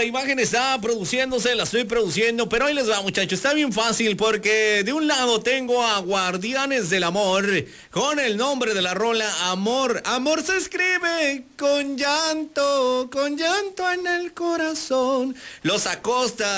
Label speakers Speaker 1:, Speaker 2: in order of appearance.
Speaker 1: la imagen está produciéndose, la estoy produciendo, pero ahí les va, muchachos, está bien fácil porque de un lado tengo a Guardianes del Amor con el nombre de la rola Amor. Amor se escribe con llanto en el corazón. Los Acosta